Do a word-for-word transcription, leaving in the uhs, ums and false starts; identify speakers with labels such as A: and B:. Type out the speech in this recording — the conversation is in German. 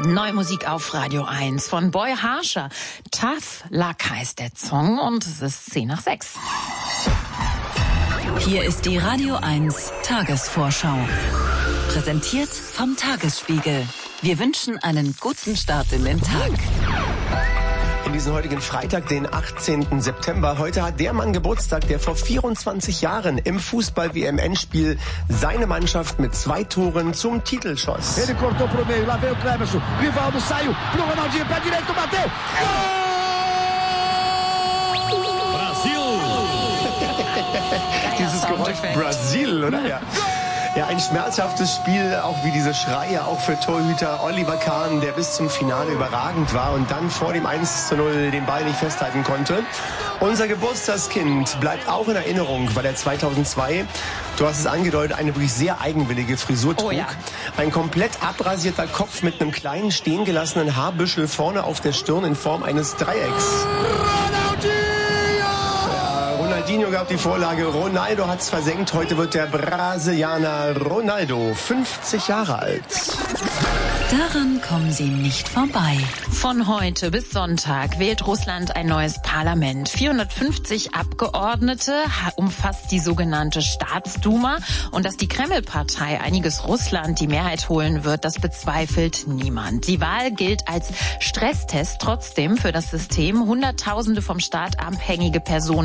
A: Neue Musik auf Radio eins von Boy Harsher. Tough Luck heißt der Song und es ist zehn nach sechs.
B: Hier ist die Radio eins Tagesvorschau. Präsentiert vom Tagesspiegel. Wir wünschen einen guten Start in den Tag.
C: In diesem heutigen Freitag, den achtzehnten September. Heute hat der Mann Geburtstag, der vor vierundzwanzig Jahren im Fußball-W M-Endspiel seine Mannschaft mit zwei Toren zum Titel schoss.
D: Ele cortou pro meio, lá veio o Cleverson, Rivaldo saiu, pro Ronaldinho, pé direito, bateu!
C: Brasil! Dieses Geräusch Brasil, oder? Ja. Ja, ein schmerzhaftes Spiel, auch wie diese Schreie, auch für Torhüter Oliver Kahn, der bis zum Finale überragend war und dann vor dem eins zu null den Ball nicht festhalten konnte. Unser Geburtstagskind bleibt auch in Erinnerung, weil er zweitausendzwei, du hast es angedeutet, eine wirklich sehr eigenwillige Frisur trug. Oh ja. Ein komplett abrasierter Kopf mit einem kleinen stehen gelassenen Haarbüschel vorne auf der Stirn in Form eines Dreiecks. Ronaldinho gab die Vorlage, Ronaldo hat's versenkt. Heute wird der Brasilianer Ronaldo fünfzig Jahre alt.
B: Daran kommen Sie nicht vorbei.
A: Von heute bis Sonntag wählt Russland ein neues Parlament. vierhundertfünfzig Abgeordnete umfasst die sogenannte Staatsduma. Und dass die Kreml-Partei Einiges Russland die Mehrheit holen wird, das bezweifelt niemand. Die Wahl gilt als Stresstest trotzdem für das System. Hunderttausende vom Staat abhängige Personen